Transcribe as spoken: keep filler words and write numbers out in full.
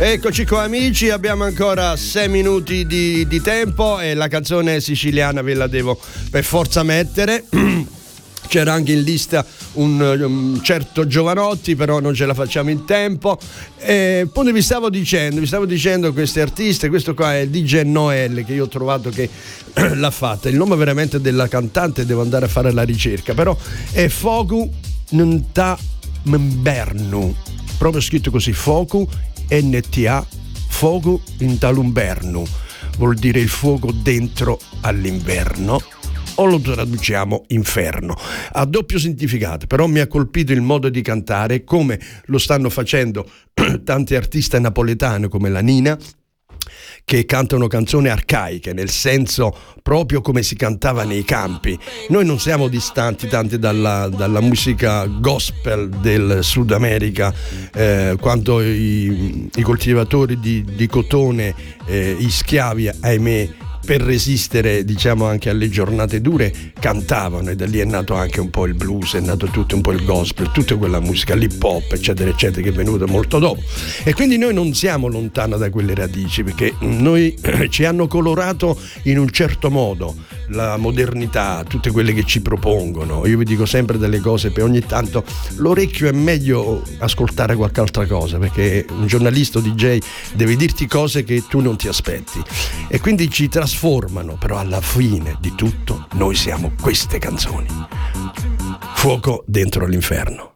Eccoci qua amici, abbiamo ancora sei minuti di, di tempo e la canzone siciliana ve la devo per forza mettere. C'era anche in lista un, un certo Giovanotti, però non ce la facciamo in tempo. E poi vi stavo dicendo, vi stavo dicendo questi artisti, questo qua è D J Noel, che io ho trovato che l'ha fatta. Il nome veramente della cantante, devo andare a fare la ricerca, però è Fogu Nta Mbernu, proprio scritto così, Fogu N T A, Fogu Intalumbernu, vuol dire il fuoco dentro all'inverno, o lo traduciamo inferno. Ha doppio significato, però mi ha colpito il modo di cantare, come lo stanno facendo tanti artisti napoletani come la Nina, che cantano canzoni arcaiche, nel senso proprio come si cantava nei campi. Noi non siamo distanti tanti dalla, dalla musica gospel del Sud America, eh, quando i, i coltivatori di, di cotone, eh, gli schiavi, ahimè, per resistere, diciamo, anche alle giornate dure, cantavano, e da lì è nato anche un po' il blues, è nato tutto un po' il gospel, tutta quella musica, l'hip hop, eccetera eccetera, che è venuta molto dopo. E quindi noi non siamo lontano da quelle radici, perché noi ci hanno colorato in un certo modo la modernità, tutte quelle che ci propongono. Io vi dico sempre delle cose, per ogni tanto l'orecchio è meglio ascoltare qualche altra cosa, perché un giornalista o D J deve dirti cose che tu non ti aspetti, e quindi ci trasformano. Però alla fine di tutto noi siamo queste canzoni: fuoco dentro l'inferno.